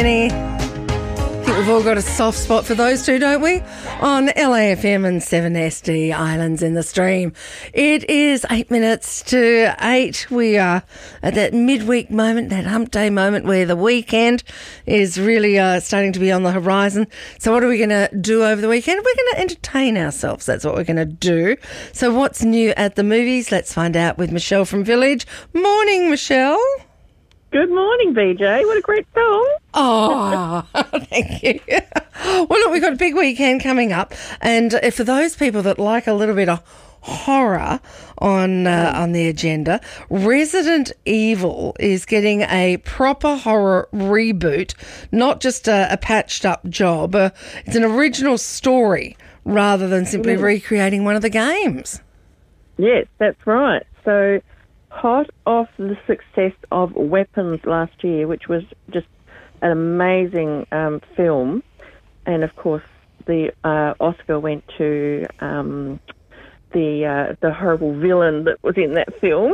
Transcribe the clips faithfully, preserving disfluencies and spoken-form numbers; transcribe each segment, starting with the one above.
I think we've all got a soft spot for those two, don't we? On L A F M and seven S D, Islands in the Stream. It is eight minutes to eight. We are at that midweek moment, that hump day moment where the weekend is really uh, starting to be on the horizon. So what are we going to do over the weekend? We're going to entertain ourselves. That's what we're going to do. So what's new at the movies? Let's find out with Michelle from Village. Morning, Michelle. Good morning, B J. What a great song. Oh, thank you. Well, look, we've got a big weekend coming up. And for those people that like a little bit of horror on uh, on the agenda, Resident Evil is getting a proper horror reboot, not just a, a patched up job. Uh, it's an original story rather than simply mm. recreating one of the games. Yes, that's right. So hot off the success of Weapons last year, which was just an amazing um, film, and of course the uh, Oscar went to um, the uh, the horrible villain that was in that film.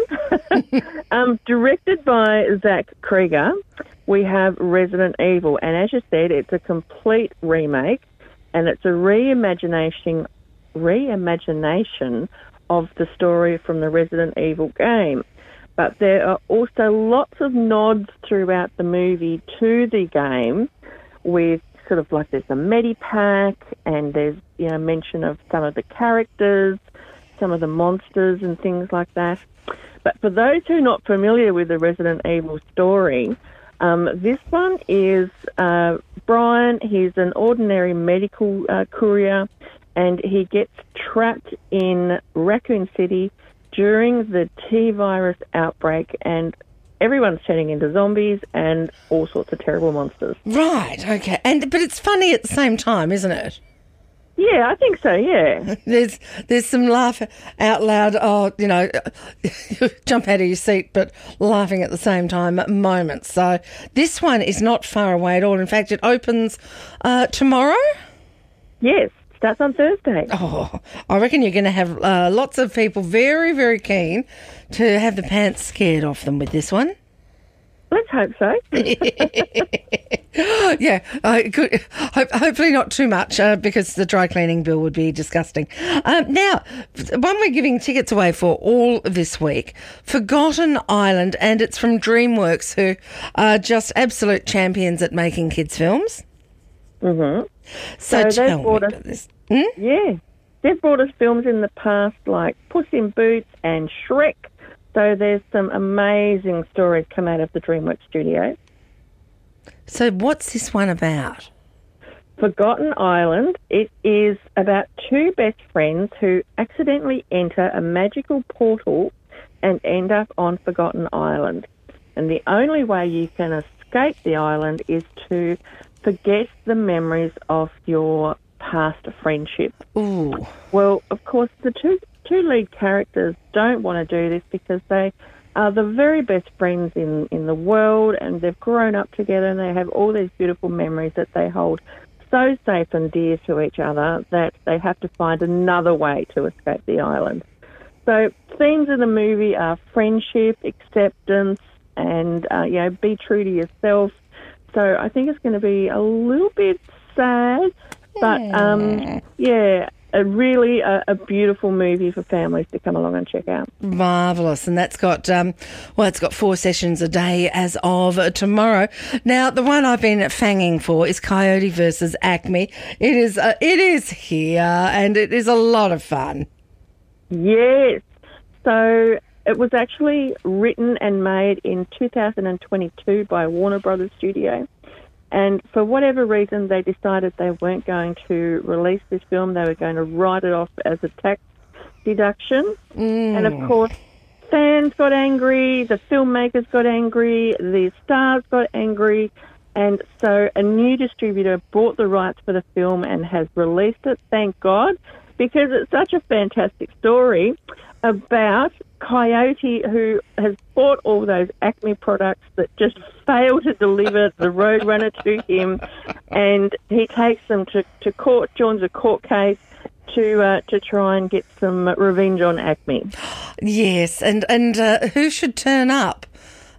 um, directed by Zach Krieger, we have Resident Evil, and as you said, it's a complete remake, and it's a reimagination reimagination of the story from the Resident Evil game. But there are also lots of nods throughout the movie to the game, with sort of like there's a Medipack, and there's, you know, mention of some of the characters, some of the monsters and things like that. But for those who are not familiar with the Resident Evil story, um, this one is uh, Brian. He's an ordinary medical uh, courier, and he gets trapped in Raccoon City during the T-virus outbreak, and everyone's turning into zombies and all sorts of terrible monsters. Right, okay. And but it's funny at the same time, isn't it? Yeah, I think so, yeah. There's there's some laugh out loud, oh, you know, jump out of your seat, but laughing at the same time moments. So this one is not far away at all. In fact, it opens uh, tomorrow? Yes. Starts on Thursday. Oh, I reckon you're going to have uh, lots of people very, very keen to have the pants scared off them with this one. Let's hope so. Yeah, uh, good. Hope, hopefully not too much, uh, because the dry cleaning bill would be disgusting. Um, now, one we're giving tickets away for all this week, Forgotten Island, and it's from DreamWorks, who are just absolute champions at making kids' films. Mm-hmm. So, so tell me us, about this. Hmm? Yeah. They've brought us films in the past like Puss in Boots and Shrek. So there's some amazing stories come out of the DreamWorks studio. So what's this one about? Forgotten Island. It is about two best friends who accidentally enter a magical portal and end up on Forgotten Island. And the only way you can escape the island is to forget the memories of your past friendship. Ooh. Well, of course, the two two lead characters don't want to do this because they are the very best friends in, in the world, and they've grown up together, and they have all these beautiful memories that they hold so safe and dear to each other that they have to find another way to escape the island. So themes of the movie are friendship, acceptance, and, uh, you know, be true to yourself. So I think it's going to be a little bit sad, but, um, yeah, a really a, a beautiful movie for families to come along and check out. Marvellous. And that's got, um, well, it's got four sessions a day as of tomorrow. Now, the one I've been fanging for is Coyote versus Acme. It is, uh, it is here, and it is a lot of fun. Yes. So it was actually written and made in two thousand twenty-two by Warner Brothers Studio. And for whatever reason, they decided they weren't going to release this film. They were going to write it off as a tax deduction. Mm. And, of course, fans got angry, the filmmakers got angry, the stars got angry. And so a new distributor bought the rights for the film and has released it, thank God, because it's such a fantastic story about Coyote, who has bought all those Acme products that just fail to deliver the Roadrunner to him, and he takes them to, to court, joins a court case to uh, to try and get some revenge on Acme. Yes, and, and uh, who should turn up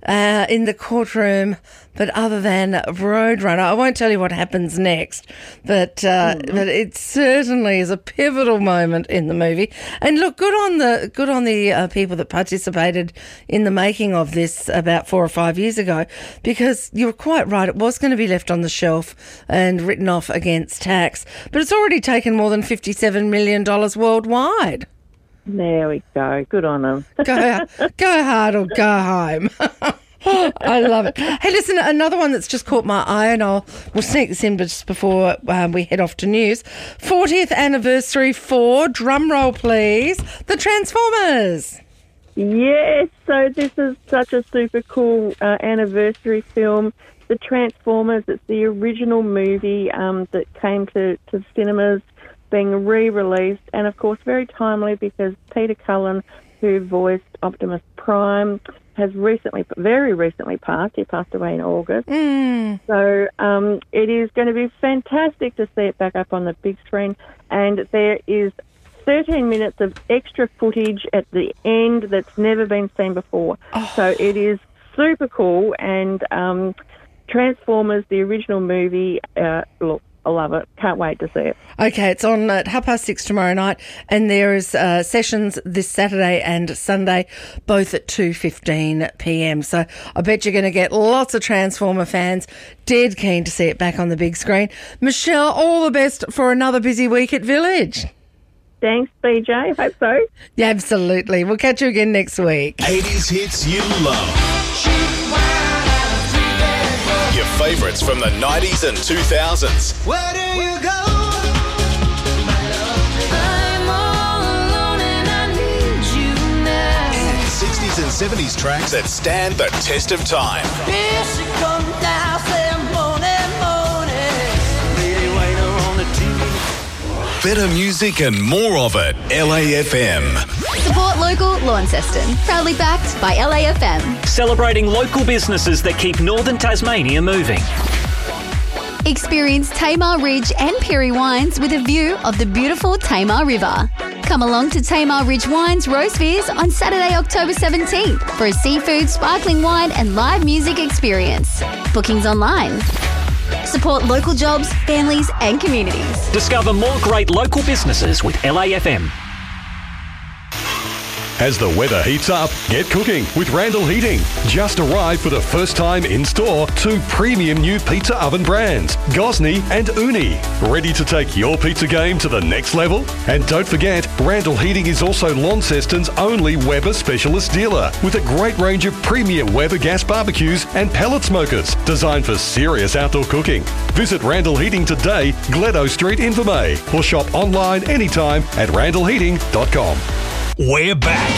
uh, in the courtroom. But other than Roadrunner, I won't tell you what happens next, but uh, mm. but it certainly is a pivotal moment in the movie. And look, good on the good on the uh, people that participated in the making of this about four or five years ago, because you're quite right, it was going to be left on the shelf and written off against tax, but it's already taken more than fifty-seven million dollars worldwide. There we go. Good on them. go, go hard or go home. I love it. Hey, listen, another one that's just caught my eye, and I'll we'll sneak this in just before um, we head off to news. fortieth anniversary for, drum roll please, the Transformers. Yes, so this is such a super cool uh, anniversary film. The Transformers, it's the original movie um, that came to, to cinemas, being re-released, and of course very timely because Peter Cullen, who voiced Optimus Prime, has recently, very recently passed. He passed away in August. Mm. So um, it is going to be fantastic to see it back up on the big screen. And there is thirteen minutes of extra footage at the end that's never been seen before. Oh. So it is super cool. And um, Transformers, the original movie, uh, look, I love it. Can't wait to see it. Okay, it's on at half past six tomorrow night, and there is uh, sessions this Saturday and Sunday, both at two fifteen p.m. So I bet you're going to get lots of Transformer fans dead keen to see it back on the big screen. Michelle, all the best for another busy week at Village. Thanks, B J. Hope so. Yeah, absolutely. We'll catch you again next week. eighties hits you love. Your favourites from the nineties and two thousands. Where do you go? I'm all alone and I need you now. And sixties and seventies tracks that stand the test of time. Here she comes down, say morning, morning. Lady waiter on the T V. Better music and more of it. L A F M. Support local, Launceston. Proudly backed by L A F M. Celebrating local businesses that keep northern Tasmania moving. Experience Tamar Ridge and Perry Wines with a view of the beautiful Tamar River. Come along to Tamar Ridge Wines Roastbeers on Saturday, October seventeenth for a seafood, sparkling wine and live music experience. Bookings online. Support local jobs, families and communities. Discover more great local businesses with L A F M. As the weather heats up, get cooking with Randall Heating. Just arrived for the first time in store two premium new pizza oven brands, Gosney and Uni. Ready to take your pizza game to the next level? And don't forget, Randall Heating is also Launceston's only Weber specialist dealer with a great range of premium Weber gas barbecues and pellet smokers designed for serious outdoor cooking. Visit Randall Heating today, Gledo Street, Invermay, or shop online anytime at randall heating dot com. We're back.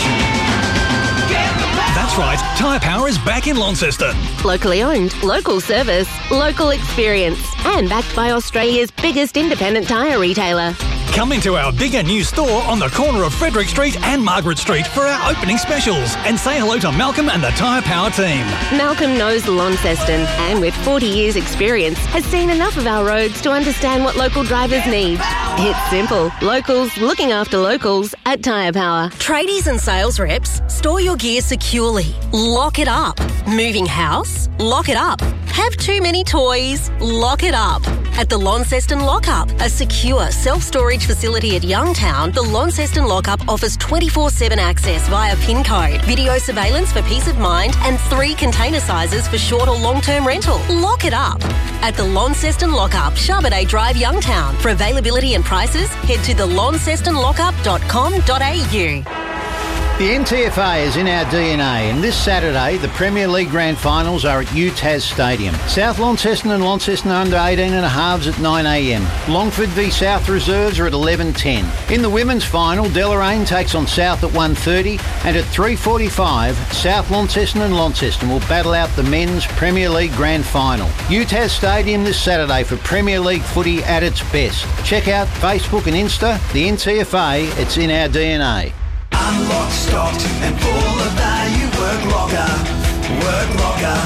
That's right, Tyre Power is back in Launceston. Locally owned, local service, local experience, and backed by Australia's biggest independent tyre retailer. Come into our bigger new store on the corner of Frederick Street and Margaret Street for our opening specials and say hello to Malcolm and the Tyre Power team. Malcolm knows Launceston and with forty years experience has seen enough of our roads to understand what local drivers need. It's simple. Locals looking after locals at Tyre Power. Tradies and sales reps, store your gear securely. Lock it up. Moving house? Lock it up. Have too many toys? Lock it up. At the Launceston Lockup, a secure self-storage facility at Youngtown, the Launceston Lockup offers twenty-four seven access via PIN code, video surveillance for peace of mind, and three container sizes for short or long-term rental. Lock it up. At the Launceston Lockup, Charbonnet Drive, Youngtown. For availability and prices, head to the launceston lockup dot com dot a u. The N T F A is in our D N A, and this Saturday the Premier League Grand Finals are at U T A S Stadium. South Launceston and Launceston under eighteen and a halves at nine a m. Longford v South Reserves are at eleven ten. In the women's final, Deloraine takes on South at one thirty, and at three forty-five, South Launceston and Launceston will battle out the men's Premier League Grand Final. U T A S Stadium this Saturday for Premier League footy at its best. Check out Facebook and Insta, the N T F A, it's in our D N A. Unlocked, stocked, and full of value. Work locker, work locker.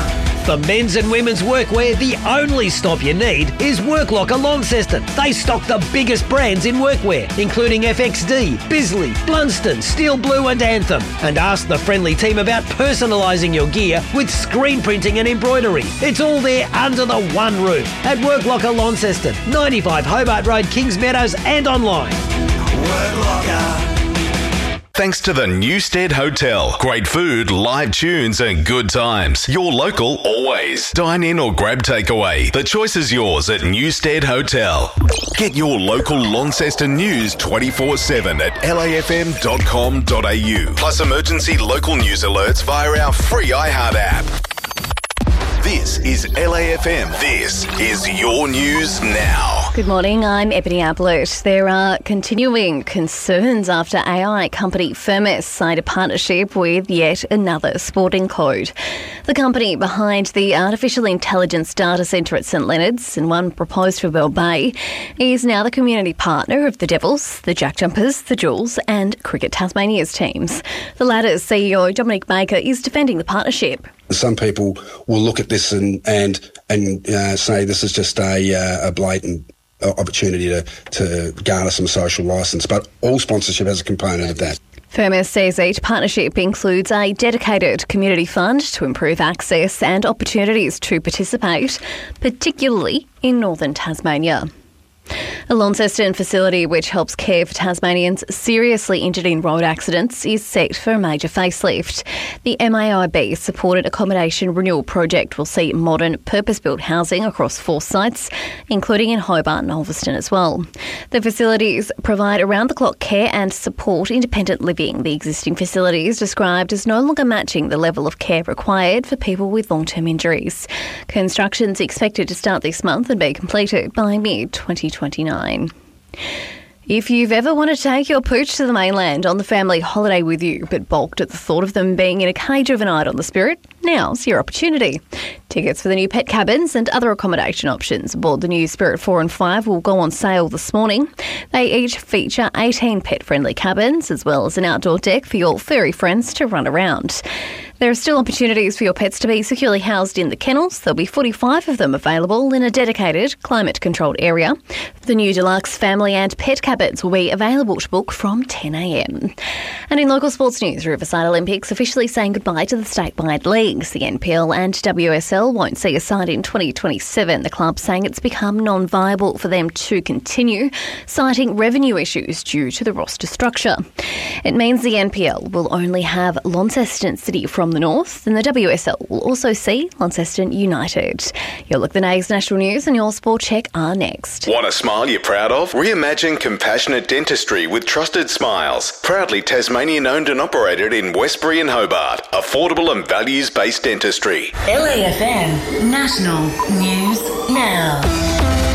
For men's and women's workwear, the only stop you need is Worklocker Launceston. They stock the biggest brands in workwear, including F X D, Bisley, Blunston, Steel Blue and Anthem. And ask the friendly team about personalising your gear with screen printing and embroidery. It's all there under the one roof at Worklocker Launceston, ninety-five Hobart Road, Kings Meadows, and online. Worklocker. Thanks to the Newstead Hotel. Great food, live tunes and good times. Your local always. Dine in or grab takeaway. The choice is yours at Newstead Hotel. Get your local Launceston news twenty-four seven at L A F M dot com dot A U. Plus emergency local news alerts via our free iHeart app. This is L A F M. This is your news now. Good morning, I'm Ebony Ablett. There are continuing concerns after A I company Firmus signed a partnership with yet another sporting code. The company behind the artificial intelligence data centre at St Leonard's and one proposed for Bell Bay is now the community partner of the Devils, the Jack Jumpers, the Jewels and Cricket Tasmania's teams. The latter's C E O Dominic Baker is defending the partnership. Some people will look at this and and and uh, say this is just a uh, a blatant opportunity to, to garner some social licence, but all sponsorship has a component of that. Firmus says each partnership includes a dedicated community fund to improve access and opportunities to participate, particularly in northern Tasmania. A Launceston facility which helps care for Tasmanians seriously injured in road accidents is set for a major facelift. The M A I B supported accommodation renewal project will see modern purpose-built housing across four sites, including in Hobart and Ulverston as well. The facilities provide around-the-clock care and support independent living. The existing facility is described as no longer matching the level of care required for people with long-term injuries. Construction is expected to start this month and be completed by mid twenty twenty-nine. If you've ever wanted to take your pooch to the mainland on the family holiday with you, but balked at the thought of them being in a cage overnight on the Spirit, now's your opportunity. Tickets for the new pet cabins and other accommodation options aboard the new Spirit four and five will go on sale this morning. They each feature eighteen pet-friendly cabins, as well as an outdoor deck for your furry friends to run around. There are still opportunities for your pets to be securely housed in the kennels. There'll be forty-five of them available in a dedicated, climate-controlled area. The new deluxe family and pet cabins will be available to book from ten a m. And in local sports news, Riverside Olympics officially saying goodbye to the statewide leagues. The N P L and W S L won't see a side in twenty twenty-seven. The club saying it's become non-viable for them to continue, citing revenue issues due to the roster structure. It means the N P L will only have Launceston City from the north, and the W S L will also see Launceston United. Your Look the Nays National News and your Sport Check are next. Want a smile you're proud of? Reimagine compassionate dentistry with Trusted Smiles. Proudly Tasmanian owned and operated in Westbury and Hobart. Affordable and values-based dentistry. L A F M National News Now.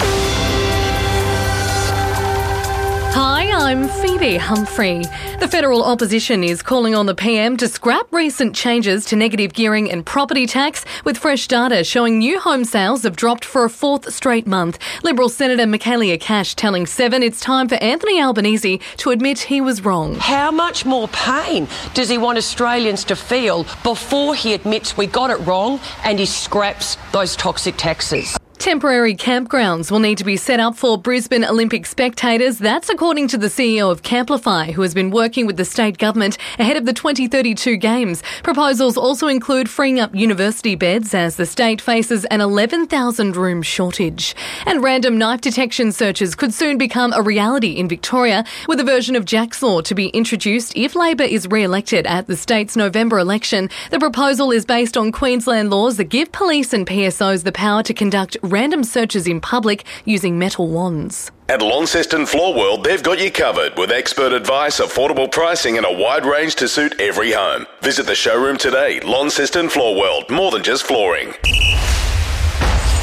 Hi, I'm Phoebe Humphrey. The federal opposition is calling on the P M to scrap recent changes to negative gearing and property tax, with fresh data showing new home sales have dropped for a fourth straight month. Liberal Senator Michaelia Cash telling Seven it's time for Anthony Albanese to admit he was wrong. How much more pain does he want Australians to feel before he admits we got it wrong and he scraps those toxic taxes? Temporary campgrounds will need to be set up for Brisbane Olympic spectators. That's according to the C E O of Camplify, who has been working with the state government ahead of the twenty thirty-two Games. Proposals also include freeing up university beds as the state faces an eleven thousand room shortage. And random knife detection searches could soon become a reality in Victoria, with a version of Jack's Law to be introduced if Labor is re-elected at the state's November election. The proposal is based on Queensland laws that give police and P S Os the power to conduct random searches in public using metal wands. At Launceston Floor World, they've got you covered with expert advice, affordable pricing and a wide range to suit every home. Visit the showroom today. Launceston Floor World, more than just flooring.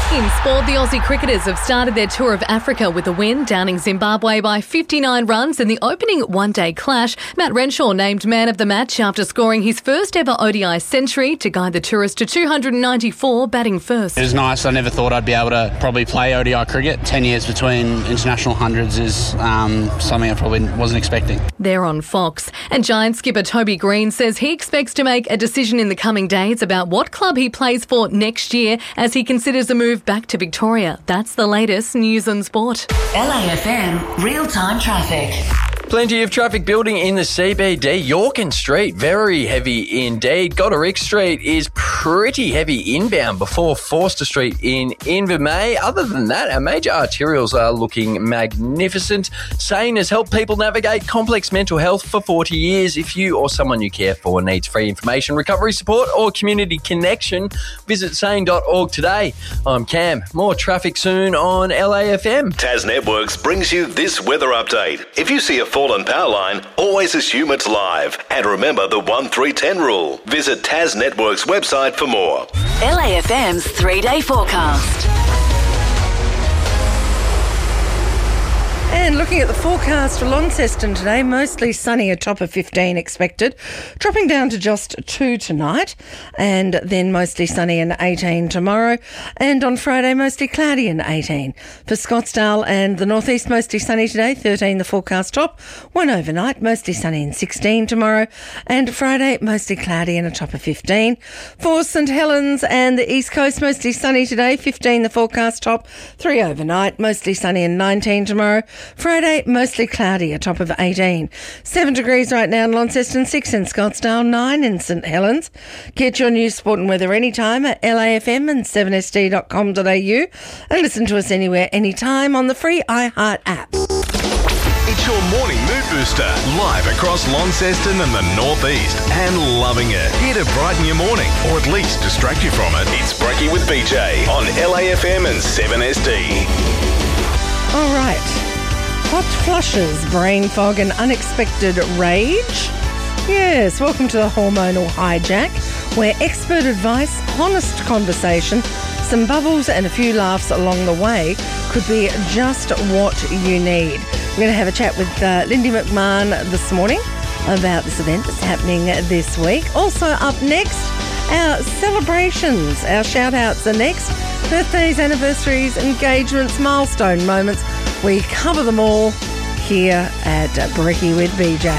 In sport, the Aussie cricketers have started their tour of Africa with a win, downing Zimbabwe by fifty-nine runs in the opening one-day clash. Matt Renshaw named man of the match after scoring his first ever O D I century to guide the tourists to two hundred ninety-four, batting first. It was nice. I never thought I'd be able to probably play O D I cricket. Ten years between international hundreds is um, something I probably wasn't expecting. They're on Fox. And Giants skipper Toby Green says he expects to make a decision in the coming days about what club he plays for next year as he considers a move back to Victoria. That's the latest news and sport. L A F M real-time traffic. Plenty of traffic building in the C B D. Yorkin Street, very heavy indeed. Goderic Street is pretty heavy inbound before Forster Street in Invermay. Other than that, our major arterials are looking magnificent. Sane has helped people navigate complex mental health for forty years. If you or someone you care for needs free information, recovery support or community connection, visit sane dot org today. I'm Cam. More traffic soon on L A F M. Tas Networks brings you this weather update. If you see a fallen power line, always assume it's live. And remember the one three ten rule. Visit Tas Networks website for more. L A F M's three-day forecast. And looking at the forecast for Launceston today, mostly sunny, a top of fifteen expected, dropping down to just two tonight, and then mostly sunny and eighteen tomorrow, and on Friday mostly cloudy and eighteen. For Scottsdale and the northeast, mostly sunny today, thirteen the forecast top, one overnight, mostly sunny and sixteen tomorrow, and Friday mostly cloudy and a top of fifteen. For St Helens and the east coast, mostly sunny today, fifteen the forecast top, three overnight, mostly sunny and nineteen tomorrow. Friday, mostly cloudy, a top of eighteen. Seven degrees right now in Launceston, six in Scottsdale, nine in St Helens. Get your news, sport and weather anytime at L A F M and seven S D dot com dot A U and listen to us anywhere, anytime on the free iHeart app. It's your morning mood booster, live across Launceston and the northeast, and loving it. Here to brighten your morning, or at least distract you from it. It's Brekkie with B J on L A F M and seven S D. All right. Hot flushes, brain fog and unexpected rage? Yes, welcome to the hormonal hijack, where expert advice, honest conversation, some bubbles and a few laughs along the way could be just what you need. We're going to have a chat with uh, Lindy McMahon this morning about this event that's happening this week. Also up next, our celebrations, our shout-outs are next. Birthdays, anniversaries, engagements, milestone moments. We cover them all here at Brekkie with B J.